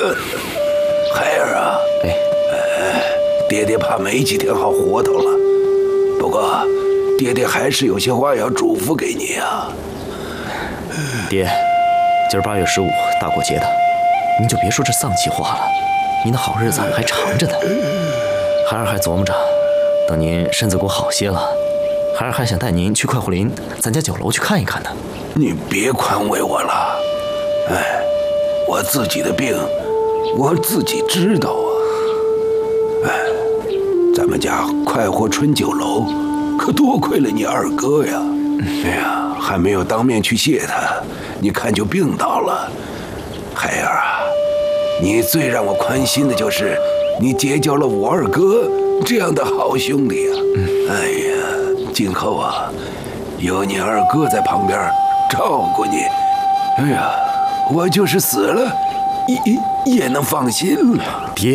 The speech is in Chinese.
孩儿啊，爹爹怕没几天好活头了。不过，爹爹还是有些话要嘱咐给你啊。 爹，今儿8月15大过节的，您就别说这丧气话了。您的好日子还长着呢。孩儿还琢磨着，等您身子骨好些了，孩儿还想带您去快活林咱家酒楼去看一看呢。 你别宽慰我了，我自己的病，我自己知道啊。咱们家快活春酒楼，可多亏了你二哥呀。哎呀，还没有当面去谢他，你看就病倒了。孩儿啊，你最让我宽心的就是你结交了我二哥这样的好兄弟啊。哎呀，今后啊，有你二哥在旁边照顾你，哎呀，我就是死了，也能放心了。 爹。